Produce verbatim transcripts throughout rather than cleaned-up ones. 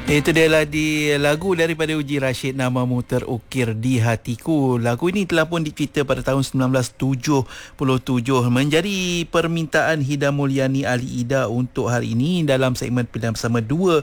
Itu dia lah di lagu daripada Uji Rashid, Namamu Terukir di Hatiku. Lagu ini telah pun dicipta pada tahun sembilan belas tujuh puluh tujuh, menjadi permintaan Hida Mulyani Ali Ida untuk hari ini dalam segmen Pilihan Bersama dua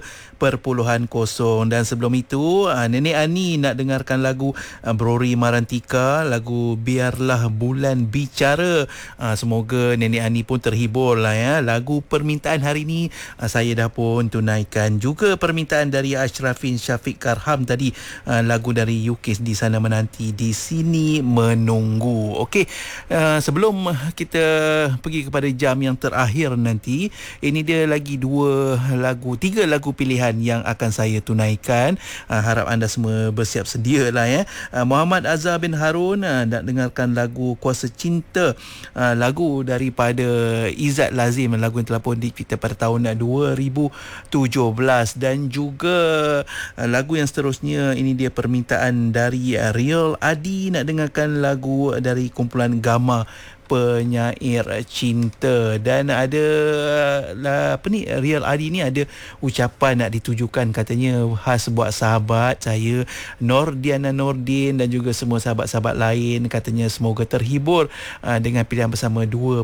kosong. Dan sebelum itu, Nenek Ani nak dengarkan lagu Brori Marantika, lagu Biarlah Bulan Bicara. Semoga Nenek Ani pun terhibur lah ya. Lagu permintaan hari ini saya dah pun tunaikan. Juga permintaan dari Ashrafin Syafiq Karham tadi, uh, lagu dari Yukis Di Sana Menanti, Di Sini Menunggu. Okey, uh, sebelum kita pergi kepada jam yang terakhir nanti, ini dia lagi dua lagu, tiga lagu pilihan yang akan saya tunaikan. Uh, harap anda semua bersiap sedia lah ya. Uh, Muhammad Azhar bin Harun uh, nak dengarkan lagu Kuasa Cinta, uh, lagu daripada Izzat Lazim, lagu yang telah pun dicipta pada tahun dua ribu tujuh belas. Dan juga uh, lagu yang seterusnya, ini dia permintaan dari uh, Real Adi, nak dengarkan lagu dari kumpulan Gamma, Penyair Cinta. Dan ada lah, apa ni, Real Adi ni ada ucapan nak ditujukan, katanya khas buat sahabat saya Nordiana Nordin dan juga semua sahabat-sahabat lain. Katanya semoga terhibur uh, dengan Pilihan Bersama dua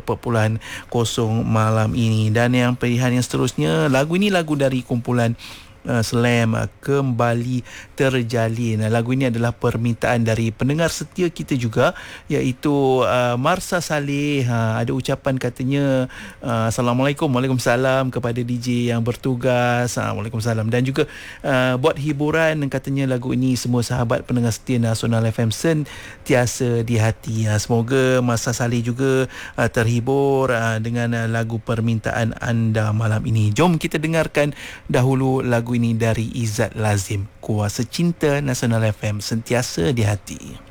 kosong malam ini. Dan yang pilihan yang seterusnya, lagu ini lagu dari kumpulan Uh, Slam, uh, Kembali Terjalin. Uh, lagu ini adalah permintaan dari pendengar setia kita juga, iaitu uh, Marsa Saleh. Uh, ada ucapan katanya, uh, Assalamualaikum, Waalaikumsalam kepada D J yang bertugas. uh, Waalaikumsalam. Dan juga uh, buat hiburan, katanya lagu ini semua sahabat pendengar setia Nasional F M sentiasa di hati. Uh, semoga Marsa Saleh juga uh, terhibur uh, dengan uh, lagu permintaan anda malam ini. Jom kita dengarkan dahulu lagu ini dari Izzat Lazim, Kuasa Cinta, Nasional F M sentiasa di hati.